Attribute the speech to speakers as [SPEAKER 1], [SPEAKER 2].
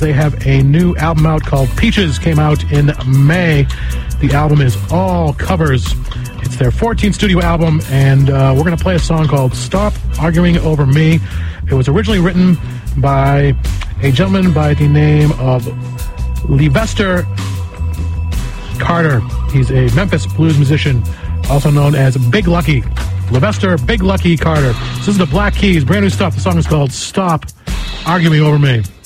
[SPEAKER 1] they have a new album out called Peaches, came out in May. The album is all covers. It's their 14th studio album, and we're going to play a song called Stop Arguing Over Me. It was originally written by a gentleman by the name of Levester Carter. He's a Memphis blues musician, also known as Big Lucky. Levester Big Lucky Carter. This is the Black Keys, brand new stuff. The song is called Stop Arguing Over Me.